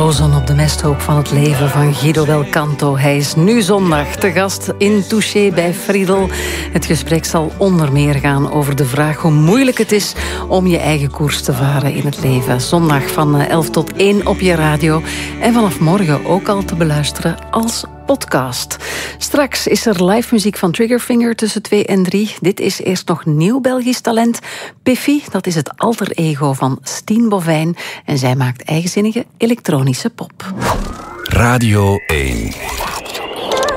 Ozon op de mesthoop van het leven van Guido Del Canto. Hij is nu zondag te gast in Touché bij Friedel. Het gesprek zal onder meer gaan over de vraag hoe moeilijk het is om je eigen koers te varen in het leven. Zondag van 11 tot 1 op je radio. En vanaf morgen ook al te beluisteren als podcast. Straks is er live muziek van Triggerfinger tussen 2 en 3. Dit is eerst nog nieuw Belgisch talent. Piffy, dat is het alter ego van Stien Bovijn. En zij maakt eigenzinnige elektronische pop. Radio 1.